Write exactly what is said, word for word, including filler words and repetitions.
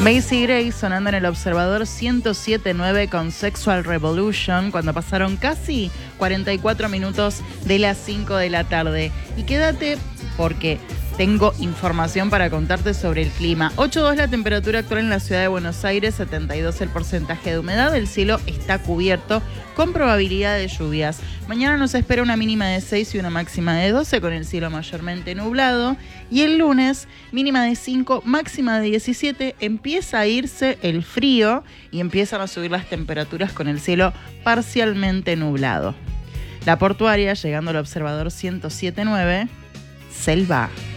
Macy Gray sonando en el Observador ciento siete punto nueve con Sexual Revolution cuando pasaron casi cuarenta y cuatro minutos de las cinco de la tarde. Y quédate porque tengo información para contarte sobre el clima. ocho coma dos la temperatura actual en la ciudad de Buenos Aires, setenta y dos el porcentaje de humedad, el cielo está cubierto con probabilidad de lluvias. Mañana nos espera una mínima de seis y una máxima de doce con el cielo mayormente nublado. Y el lunes, mínima de cinco, máxima de diecisiete, empieza a irse el frío y empiezan a subir las temperaturas con el cielo parcialmente nublado. La Portuaria, llegando al Observador ciento siete punto nueve, Selva.